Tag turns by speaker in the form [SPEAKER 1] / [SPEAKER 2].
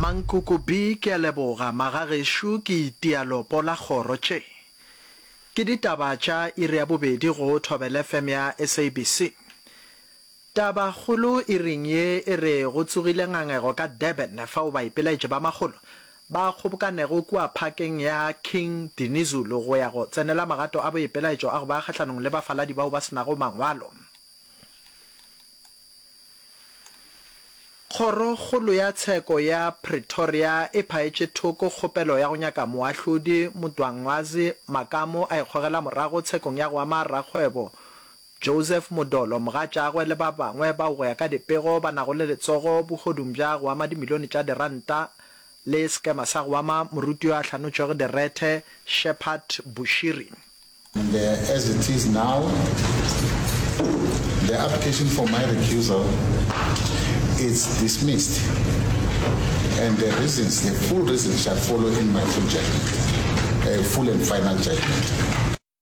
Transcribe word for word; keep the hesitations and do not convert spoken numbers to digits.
[SPEAKER 1] Mankuku B ke a leboga Magagesho ke itialo pola kgoro tše. Ke ditaba tša iri ya bobedi go Thobela F M ya S A B C. Taba kgolo e reng ye e re go tsogile ngangego ka Durban fao baipelaetše ba magolo ba kgobokanego kua parkeng ya King Dinizulu go ya go tsenela magato a boipelaetšo a go ba kgahlanong le bafaladi bao ba senago mangwalo. Kgoro kgolo ya tsheko ya Pretoria e phaetše thoko kgopelo ya go nyaka moahlodi Motwangwazi Makamo a ikgogela morago tshekong ya go ama rakgwebo Joseph Modolo mogatšagwe le ba bangwe ba go ya ka dipego ba nago le letsogo bogodung bja go ama dimilione tša diranta le skema sa go ama moruti wa hlanotšego direthe Shepherd Bushiri.
[SPEAKER 2] And, uh, as it is now, the application for my recusal is dismissed, and the reasons, the full reasons shall follow in my full judgment, a full and final judgment.